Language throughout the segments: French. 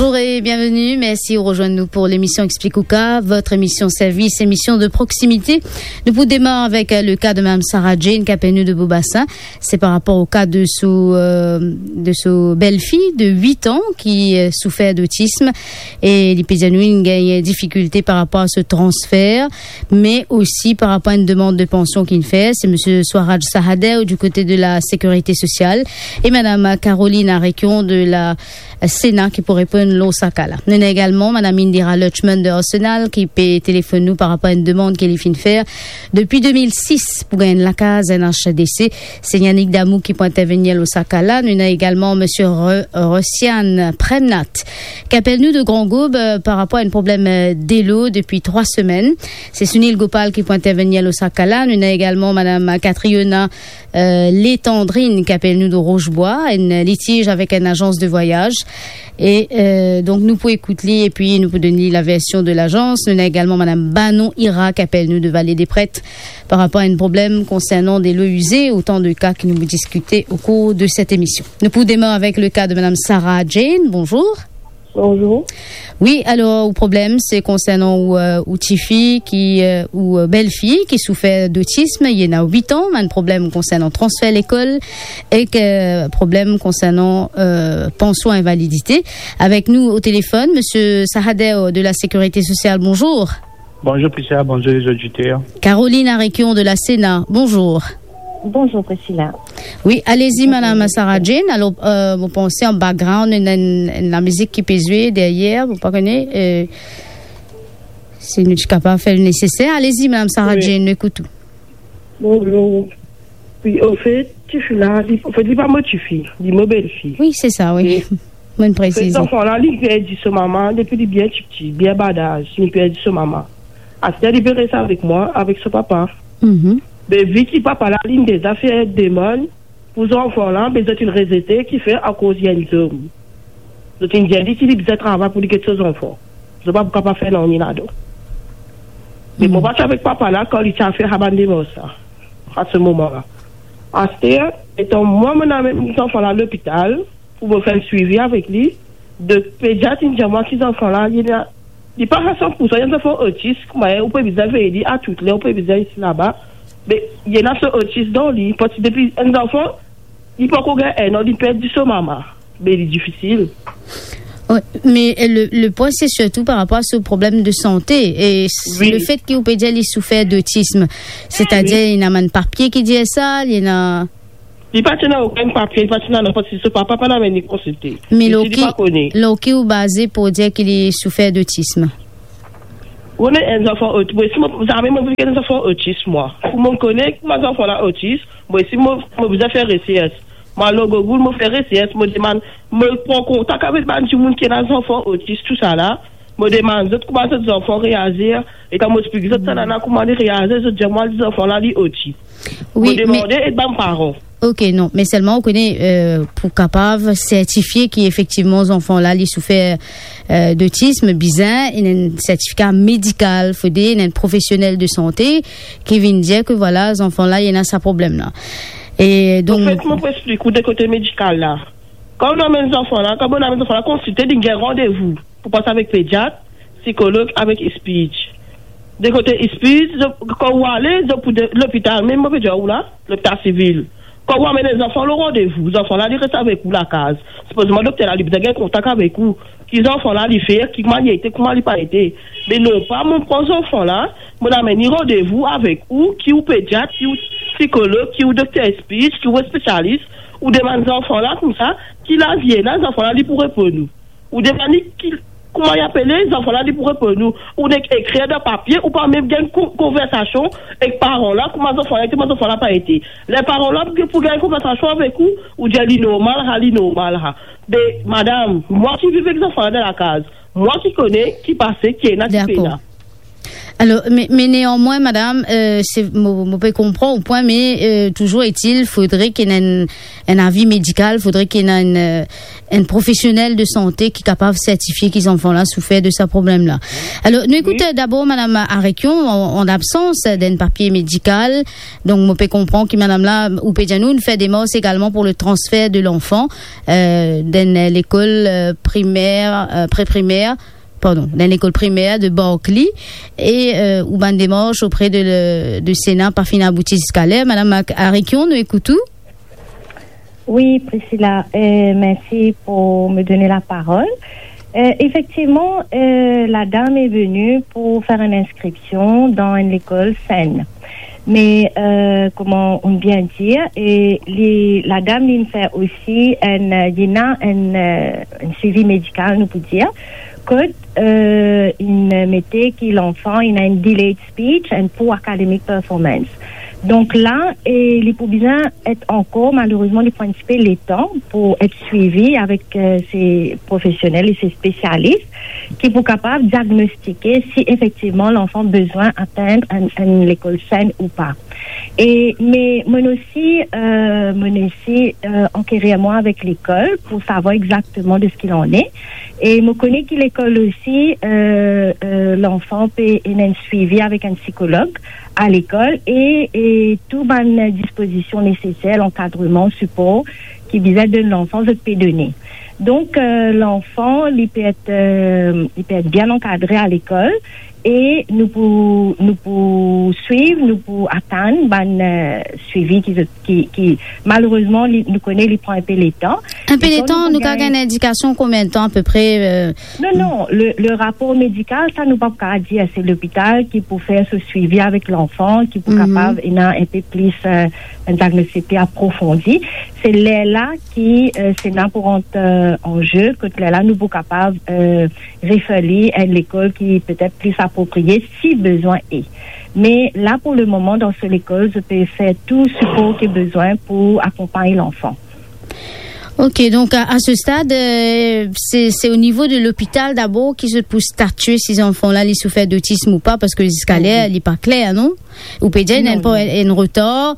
Bonjour et bienvenue. Merci de rejoindre nous pour l'émission Explique au cas, votre émission service, émission de proximité. Nous vous démarrons avec le cas de Mme Sarah Jane Capenu de Beaubassin. C'est par rapport au cas de sa belle-fille de 8 ans qui souffert d'autisme et l'épidémie a une difficulté par rapport à ce transfert, mais aussi par rapport à une demande de pension qu'il fait. C'est M. Swaraj Sahadeh du côté de la Sécurité sociale et Mme Caroline Arekion de la Sénat qui pourrait répondre l'Osakala. Nous avons également Mme Indira Lutchman de Arsenal qui peut téléphoner nous par rapport à une demande qu'elle fin de faire depuis 2006 pour gagner la case NHDC. C'est Yannick Damou qui peut intervenir à l'Osakala. Nous avons également M. Rossiane Premnat qui appelle nous de Grand Goube par rapport à un problème d'élo depuis 3 semaines. C'est Sunil Gopal qui peut intervenir à l'Osakala. Nous avons également Mme Catriona Létandrine qui appelle nous de Rochebois, un litige avec une agence de voyage. Et donc nous pouvons écouter et puis nous pouvons donner la version de l'agence. Nous avons également Mme Banon Ira qui appelle nous de Vallée des Prêtres par rapport à un problème concernant des lots usés, autant de cas que nous vous discuter au cours de cette émission. Nous pouvons démarrer avec le cas de Mme Sarah Jane. Bonjour. Bonjour. Oui, alors le problème c'est concernant ou Tifi ou belle-fille qui souffert d'autisme, il y en a 8 ans, mais un problème concernant transfert à l'école et problème concernant pension invalidité. Avec nous au téléphone, M. Sahadeh de la Sécurité sociale, bonjour. Bonjour Priscilla, bonjour les auditeurs. Caroline Arekion de la Sénat, bonjour. Bonjour Priscilla. Oui, allez-y Madame Sarah Jane. Alors, vous pensez en background, la musique qui peut jouer derrière, vous pas connaissez si nous sommes capables de faire le nécessaire. Allez-y Madame Sarah Jane, écoute tout. Bonjour. Oui, au fait, tu es là, dis pas moi tu fais, dis-moi belle-fille. Oui, c'est ça, oui. Bonne précision. Cet enfant-là, il peut dire ce maman, depuis il est bien petit, bien badass, il peut dire ce maman. Après, il peut rester avec moi, avec ce papa. Mais vu que papa la ligne des affaires demande pour ces enfants-là, mais c'est une réalité qui fait à cause d'un homme. C'est une dit qu'il y a travail pour les ces enfants. Je ne sais pas pourquoi pas faire non ni là. Mais mon papa avec papa là, quand il a fait abandonner ça, à ce moment-là. Après, étant moi, mon ami, les enfants là à l'hôpital, pour me faire suivi avec lui, de pédiatre, il dit moi, ces enfants-là, il n'est pas à 100%, il y a des enfants autistes, on peut bien dire à toutes les, on peut bien dire ici là-bas. Mais il y en a ce autisme dans lui, parce que depuis un enfant, il peut encore gagner il perd du son maman. Mais il est difficile. Oui, mais le point, c'est surtout par rapport à ce problème de santé. Et le fait qu'il peut dire qu'il souffre d'autisme. C'est-à-dire, il y a un papier qui dit ça, il y en a. Il n'y a pas aucun papier, il n'y a pas n'importe ce papa n'a pas consulté. Mais l'auquel est basé pour dire qu'il souffre d'autisme. On est un enfant autiste. Si vous avez un enfant autiste, moi, pour me connaître, mes enfants là autistes, moi, si moi, vous avez fait RCS, moi, le Google, moi, fait RCS, me demande, me prend contact avec les gens qui ont des enfants autistes, tout ça là, me demande, comment ces enfants réagir, et quand moi, explique ça, là, comment ils réagissent, je dis, moi, les enfants là, les autistes. Oui, me demander, et ben, parents. Ok, non, mais seulement on connaît pour capable certifier qu'effectivement les enfants là ils souffrent d'autisme bizarre, il y a un certificat médical, faut dire, il y a un professionnel de santé qui vient dire que voilà les enfants là il y en a ce problème là. Et donc. En fait, moi, je explique du côté médical là. Quand on a les enfants là, consulter, il y a un rendez-vous pour passer avec pédiatre, psychologue, avec speech. De côté speech, quand on allez pour l'hôpital, même on peut dire où là, l'hôpital civil. Quand vous amenez les enfants, le rendez-vous, les enfants là, ils restent avec vous la case. Supposément, le docteur là, il a contact avec vous. Les enfants là, ils font, comment il a été, comment il n'a pas été. Mais non, pas, mon prend les enfants là, mon amène rendez-vous avec vous, qui ou pédiatre, qui ou psychologue, qui ou docteur speech, qui ou spécialiste, ou demande les enfants là, comme ça, qui la viennent là, les enfants là, ils pourraient pour nous. Ou demande comment y appeler les enfants là, ils pourraient pour nous. Ou écrire dans papier, ou pas même une conversation avec les parents là, comment les enfants là, comment les enfants là pas été. Les parents là, pour gagner une conversation avec vous, ou dire normal. Mais, madame, moi qui vis avec les enfants là dans la case, moi qui connais, qui passe, qui est là, qui fait là. Alors, mais néanmoins, madame, on peut comprendre au point, mais toujours est-il, faudrait qu'il y ait un avis médical, faudrait qu'il y ait un professionnel de santé qui est capable de certifier qu'ils enfants-là souffrent de ce problème-là. Alors, nous écoutons d'abord madame Arekion, en absence d'un papier médical. Donc, on peut comprendre que madame là, ou Pédianou, nous fait des démarches également pour le transfert de l'enfant, dans l'école primaire, dans l'école primaire de Barclay et ou ban démarche auprès de Sénat par fin abouti scalaire. Madame Arekion, nous écoutons. Oui, Priscilla, merci pour me donner la parole. Effectivement, la dame est venue pour faire une inscription dans une école saine. Mais comment on vient dire, la dame il fait aussi un suivi médical, nous pouvons dire, que il mettait que l'enfant il a une delayed speech and poor academic performance. Donc là, il est besoin être encore malheureusement de participer les temps pour être suivi avec ces professionnels et ces spécialistes qui sont capables de diagnostiquer si effectivement l'enfant a besoin d'atteindre une école saine ou pas. Mais moi aussi enquérir moi avec l'école pour savoir exactement de ce qu'il en est. Et je connais que l'école aussi, l'enfant peut être suivi avec un psychologue à l'école et tout bonne disposition nécessaire, l'encadrement, support qui visait de l'enfant, je peux donner. Donc l'enfant, il peut être bien encadré à l'école et nous pour suivre, nous pour atteindre suivi qui malheureusement nous connaît, il prend un peu les temps. Un peu les temps, nous avons une indication combien de temps à peu près Non, le rapport médical, ça nous pas qu'à dire, c'est l'hôpital qui peut faire ce suivi avec l'enfant, qui peut capable et un peu plus un diagnostic approfondi. C'est là qui c'est là pour entrer en jeu que là nous sommes capables référer à l'école qui est peut-être plus appropriée si besoin est. Mais là pour le moment dans cette école je peux faire tout support qui est besoin pour accompagner l'enfant. Ok, donc à ce stade, c'est au niveau de l'hôpital d'abord qui se peut statuer si ces enfants-là ils souffrent d'autisme ou pas, parce que les scalaires, il n'est pas clair, non? Ou peut-être il y a un retard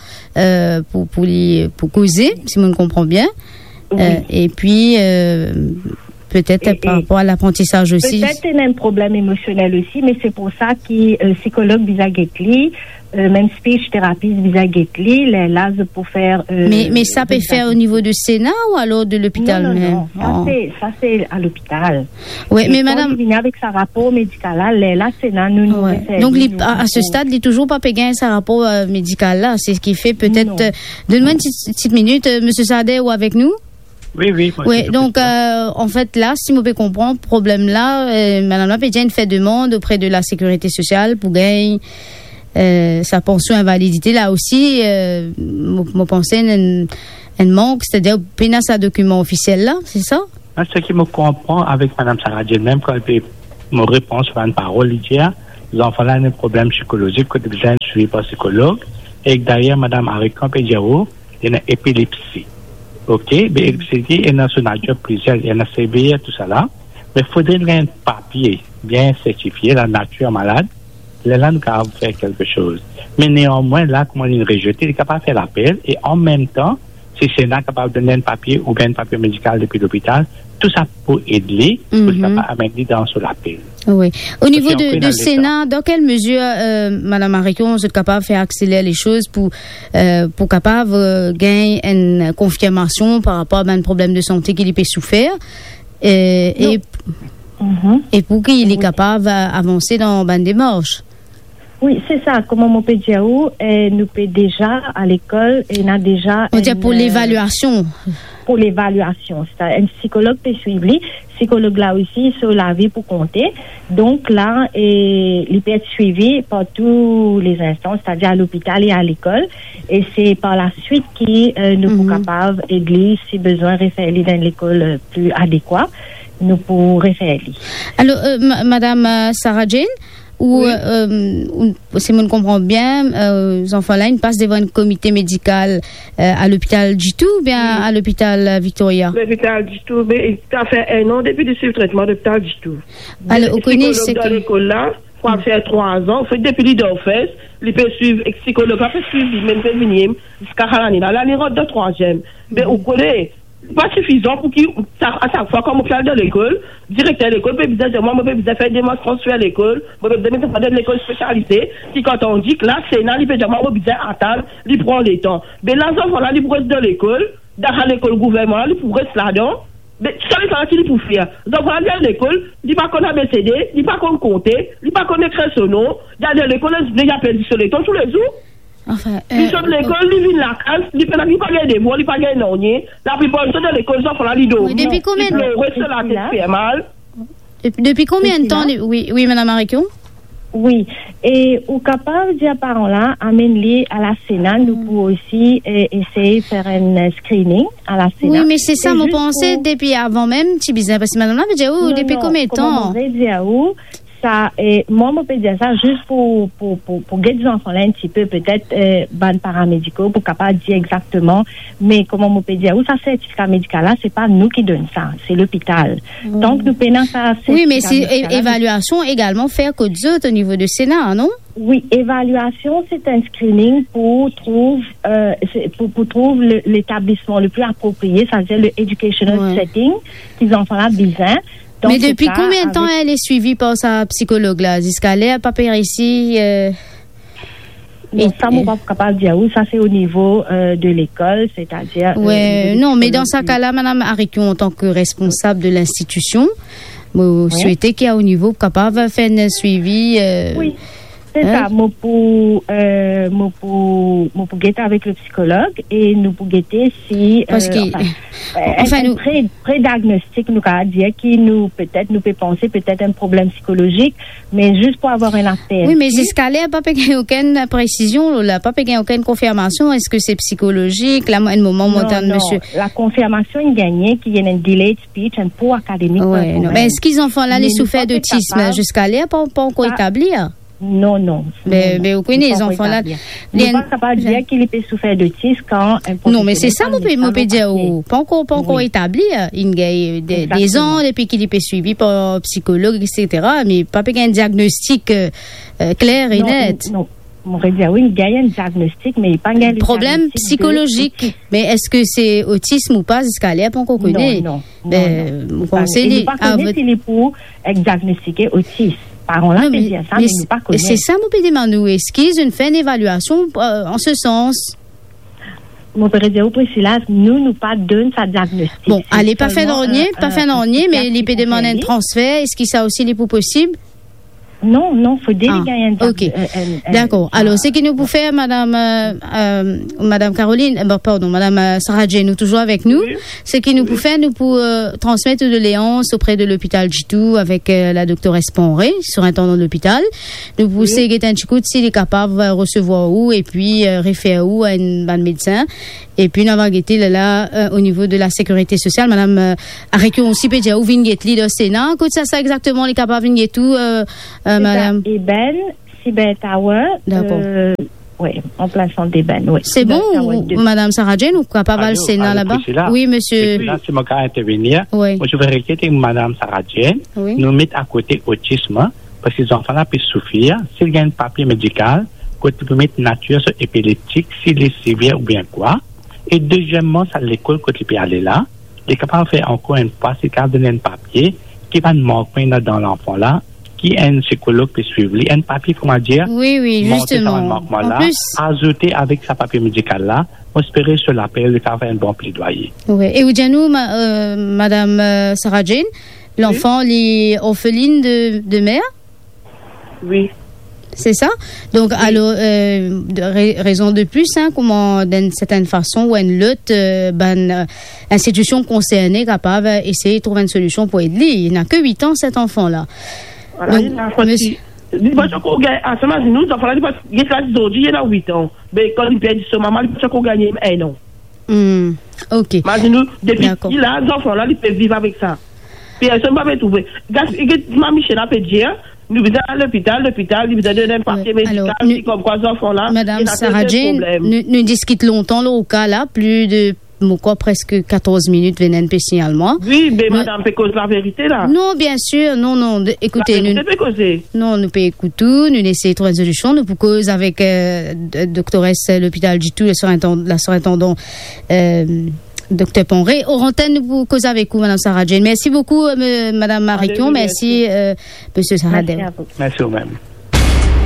pour causer, si on comprend bien. Oui. Et puis peut-être par rapport à l'apprentissage aussi. Peut-être qu'il y a un problème émotionnel aussi, mais c'est pour ça que psychologue visa Getli, même speech thérapeute visa Getli, là pour faire. Mais ça peut faire au niveau du Sénat ou alors de l'hôpital même? Non, ça c'est à l'hôpital. Oui, mais madame. Il vient avec sa rapport médical là, Sénat nous. Donc à ce stade, il n'est toujours pas payé sa rapport médical là. C'est ce qui fait peut-être. Donne-moi une petite minute, Monsieur Sadet, ou avec nous? Oui. Oui, donc en fait là, si vous pouvez comprendre, problème là, Madame la Pédienne fait demande auprès de la sécurité sociale pour gagner sa pension invalidité. Là aussi, moi pensais un manque, c'est-à-dire pénal sa document officiel là, c'est ça? Ce qui me comprend avec Madame Saradjian, même quand elle peut me répondre sur une parole, il dit les enfants là ont un problème psychologique que besoin de suivre par psychologue et derrière Madame Arekion peut dire il y a une épilepsie. Ok, mais c'est national job plusieurs, il y a un CBR, tout ça là. Mais il faudrait un papier bien certifié, la nature malade. Là, nous avons fait quelque chose. Mais néanmoins, là, comment il est rejeté, il est capable de faire l'appel. Et en même temps, si c'est là capable de donner un papier ou bien un papier médical depuis l'hôpital, tout ça pour aider, pour ça amener dans ce l'appel. Oui. Au niveau de Sénat, dans quelle mesure, Madame Arekion, vous êtes capable de faire accélérer les choses pour capable gagner une confirmation par rapport à un problème de santé qu'il peut souffrir et pour qu'il est capable d'avancer dans une démarche? Oui, c'est ça. Comme on peut dire, nous peut déjà à l'école, et on a déjà. On dit pour l'évaluation. Pour l'évaluation, c'est un psychologue peut suivre lui, psychologue là aussi sur la vie pour compter. Donc là, il peut être suivi par tous les instances, c'est-à-dire à l'hôpital et à l'école. Et c'est par la suite qui nous sommes capables d'aider si besoin référer dans l'école plus adéquate, nous pour référer. Alors, Madame Saradjian, ou si on comprend bien, les enfants-là, ils passent devant un comité médical à l'hôpital Djitou ou bien à l'hôpital Victoria? L'hôpital Djitou, mais ça fait un an depuis le traitement de l'hôpital Djitou. Alors, vous connaissez dans l'école là, pour faire 3 ans, fait depuis l'idée en fait, il peut suivre, psychologue, il peut suivre, même peut venir, jusqu'à l'année, là, il rentre de 3e. Mais vous connaissez, pas suffisant pour qu'il, à chaque fois, comme on fait de l'école, directeur de l'école, peut dire, moi, je peux faire des démonstrations à l'école, je peux faire de l'école spécialisée, qui quand on dit que là, c'est là, il peut dire, moi, je peux attendre, il prend le temps. Mais là, les enfants, là, ils pourraient de l'école, dans l'école gouvernement, ils pourraient se là-dedans. Mais ça veut dire qu'il faut faire. Donc, on va à l'école, il n'y a pas qu'on a BCD, il n'y a pas qu'on compter, il n'y a pas qu'on écrit son nom. Il y a de l'école, il y a perdu sur les temps tous les jours. Enfin, ils sont de l'école, ils viennent la classe, ils ne pas gagner des mots, ils ne pas gagner non. La plupart sont de l'école, ils sont là, ils dorment. Oui, depuis combien de temps? La tête fait mal. Depuis combien de temps? Oui, Madame Marikion? Oui, et au capable de parents là, amène-les à la Sénat, nous pouvons aussi essayer de faire un screening à la Sénat. Oui, mais c'est ça, mon pensée depuis avant même, petit business, parce que Madame là, depuis combien de temps? Ça, et moi, je peux dire ça juste pour guider les enfants là un petit peu, peut-être, ban paramédicaux, pour capable de dire exactement, mais comment on peut dire, où ça certificat médical là, c'est pas nous qui donnons ça, c'est l'hôpital. Donc, nous payons ça. Oui, mais c'est évaluation également faire qu'aux autres au niveau du Sénat, non? Oui, évaluation, c'est un screening pour trouver l'établissement le plus approprié, c'est-à-dire le educational setting qu'ils enfants là besoin. Mais depuis combien de temps elle est suivie par sa psychologue là? Jusqu'à l'air, pas pire ici. Non, ça, on pas capable de dire où. Ça, c'est au niveau de l'école, c'est-à-dire. Ouais, non, mais dans ce cas-là, Madame Arikion, en tant que responsable de l'institution, vous souhaitez qu'il y a au niveau capable de faire un suivi. Oui. C'est ça, moi pour guetter avec le psychologue et nous pour guetter si un pré-diagnostic nous a dit qui nous peut-être nous peut penser peut-être un problème psychologique, mais juste pour avoir un appel. Oui, mais jusqu'à là pas aucune précision là, pas aucune confirmation, est-ce que c'est psychologique là un moment montagne monsieur. La confirmation est gagnée qu'il y a un delayed speech un pour académique. Ouais, non. Mais est-ce qu'ils enfants là les souffert d'autisme jusqu'à là pas encore établir? Non. Mais vous connaissez les enfants là. On n'est pas capable de dire qu'il peut souffrir d'autisme quand non, mais c'est ça, mon peut dire, pas encore établi. Il y a des ans depuis qu'il est suivi par psychologue, etc. Mais pas un diagnostic clair et net. Non. On pourrait dire, oui, il y a un diagnostic, mais il n'y a pas un problème psychologique. Mais est-ce que c'est autisme ou pas, jusqu'à là, pas encore connaît? Non. Vous pensez, il n'est pas connu s'il est pour diagnostiquer autisme. Parents-là, c'est ça, mon pédé Manou. Est-ce qu'ils ont fait une évaluation en ce sens? Mon père dit, Priscilla, nous pas donne sa diagnostic. Bon, allez, pas fait d'ornier, mais l'IP demande un transfert. Est-ce que ça aussi, les pour possible? Non, faut déléguer un ok. D'accord. Alors, ce que nous pouvons faire, Madame Caroline, Madame Sarah Jane, nous toujours avec nous. Oui. Ce que nous pouvons faire, nous pouvons transmettre de doléances auprès de l'hôpital Jitou avec la doctoresse Ponré, surintendant de l'hôpital. Nous pouvons essayer un petit coup s'il est capable de recevoir où et puis référer où à un médecin. Et puis, nous avons guetté là, au niveau de la sécurité sociale, Madame Arikion aussi peut dire où vient guetter le Sénat. Écoute, ça exactement, les capables de tout, Madame. Eben, Cyber Tower. D'accord. Oui, en plaçant d'Eben, oui. C'est bon, Madame Sarah Jane, ou capable le Sénat là-bas? Oui, monsieur. Là, si je peux intervenir, moi, je vais requêter Madame Sarah Jane, nous mettre à côté autisme, parce que les enfants là peuvent souffrir. S'il y a un papier médical, qu'on peut mettre nature épileptique, s'il est sévère ou bien quoi. Et deuxièmement, ça l'école, quand il peut aller là, il est capable de faire encore une fois, c'est qu'il donner un papier qui va manquer dans l'enfant là, qui un psychologue peut suivre. Un papier, comment dire? Oui, justement. En plus, ajouter avec sa papier médical là, on espérer sur l'appel de faire un bon plaidoyer. Oui. Et vous dites nous, Madame Sarah Jane, l'enfant, les orphelines de mère? Oui. C'est ça? Donc, alors, raison de plus, comment, d'une certaine façon, ou une autre, institution concernée capable d'essayer de trouver une solution pour aider. Il n'a que 8 ans, cet enfant-là. Voilà, monsieur. Nous, il a 8 ans. Mais quand il perd son maman, il peut gagner un an. Ok. Imaginez-nous, depuis qu'il a un enfant là, il peut vivre avec ça. Puis, elle ne peut pas trouver. Ma Michel a peut dire, nous venons à l'hôpital, il vous a donné un papier médical, comme quoi ces enfants-là. Madame Sarah Jane, nous discutons longtemps, au cas là, plus de encore presque 14 minutes, venez de signalement. Oui, mais madame, peut cause la vérité, là. Non, bien sûr, non. Écoutez, nous peut écouter tout, nous essayons de trouver une solution. Nous pouvons cause avec doctoresse l'hôpital du tout, la surintendant Docteur Ponré. Au antenne, nous pouvons causer avec vous, Madame Sarah Jane. Merci beaucoup, Madame Mariquion. Merci, Monsieur Sarah. Merci vous-même.